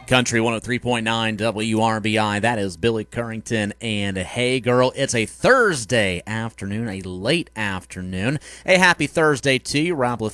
Country 103.9 WRBI. That is Billy Currington and Hey Girl. It's a Thursday afternoon, a late afternoon. A happy Thursday to you. Rob